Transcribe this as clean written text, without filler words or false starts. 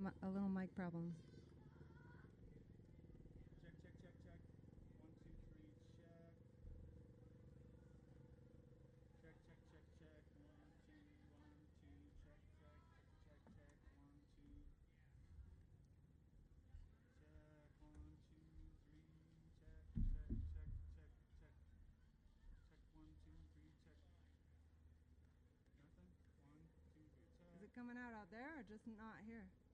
A little mic problem. Check, check, check, check. 1, 2, 3, check. Check, check, check, check. 1, 2, 1, 2, check, check, check, check, check. 1, 2. Check, 1, 2, 3, check, check, check, check, check. Check, 1, 2, 3, check. Nothing? 1, 2, 3, Is check. it coming out there or just not here?